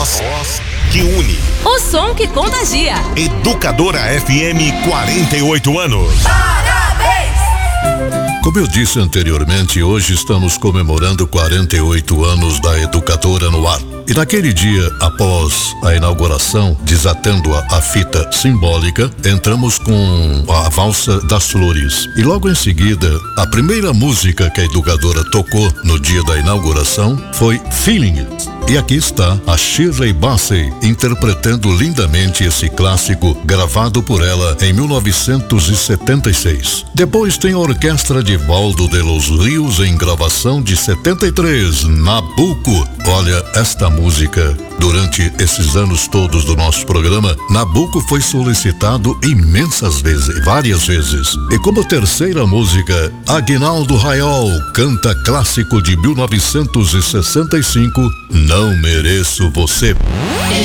voz que une. O som que contagia. Educadora FM, 48 anos. Parabéns! Como eu disse anteriormente, hoje estamos comemorando 48 anos da Educadora no ar. E naquele dia, após a inauguração, desatando a fita simbólica, entramos com a Valsa das Flores. E logo em seguida, a primeira música que a Educadora tocou no dia da inauguração foi Feeling It. E aqui está a Shirley Bassey interpretando lindamente esse clássico gravado por ela em 1976. Depois tem a orquestra de Valdo de los Rios em gravação de 73, Nabucco. Olha, esta música, durante esses anos todos do nosso programa, Nabucco foi solicitado imensas vezes, várias vezes. E como terceira música, Aguinaldo Rayol canta clássico de 1965, Não Mereço Você.